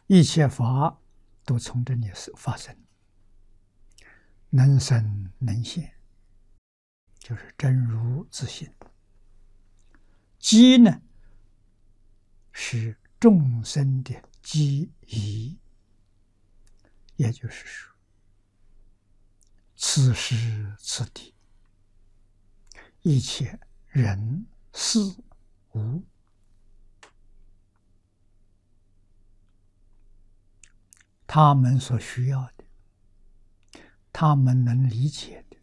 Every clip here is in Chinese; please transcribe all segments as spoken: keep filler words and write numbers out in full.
一切法都从这里发生，能生能现，就是真如自性。机呢，是众生的机宜，也就是说，此时此地，一切人事物，他们所需要的，他们能理解的，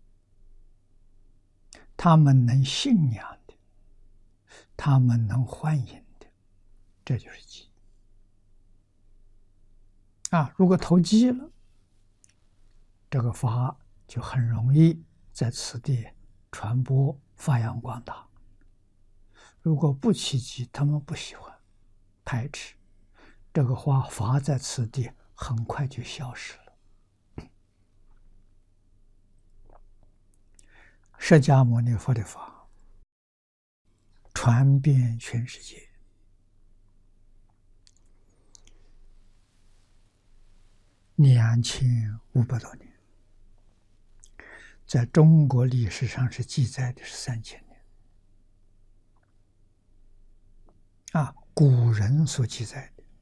他们能信仰的，他们能欢迎的，这就是机啊！如果投机了，这个法就很容易在此地传播发扬光大。如果不起机，他们不喜欢，排斥，这个法法在此地很快就消失了。释迦牟尼佛的法传遍全世界，两千五百多年。在中国历史上是记载的是三千年，啊，古人所记载的。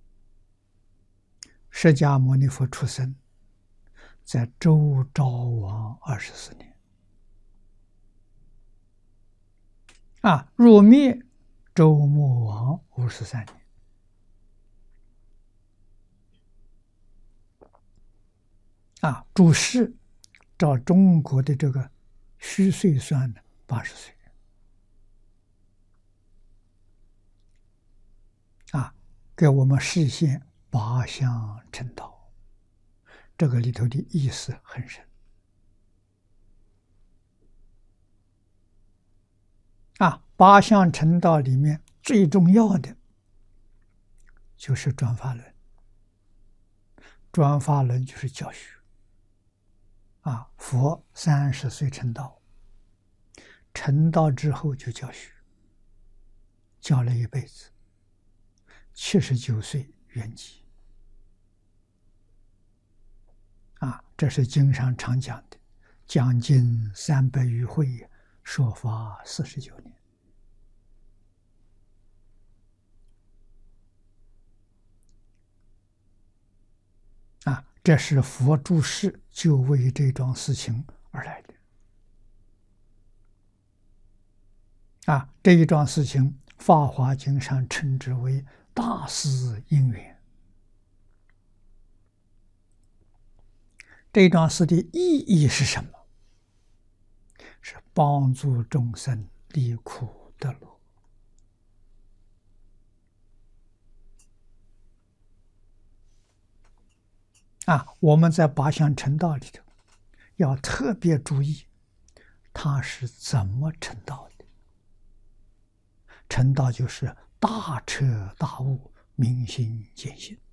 释迦牟尼佛出生在周昭王二十四年，啊，入灭周穆王五十三年，啊，住世照中国的这个虚岁算的八十岁，啊，给我们示现八相成道，这个里头的意思很深。啊，八相成道里面最重要的就是转法轮，转法轮就是教学。啊，佛三十岁成道，成道之后就教学，教了一辈子，七十九岁圆寂。啊，这是经上常讲的，讲经三百余会，说法四十九年。啊，这是佛住世就为这桩事情而来的。啊，这一桩事情，《法华经》上称之为大事因缘。这桩事的意义是什么？是帮助众生离苦得乐。啊，我们在八相成道里头要特别注意，他是怎么成道的。成道就是大彻大悟，明心见性。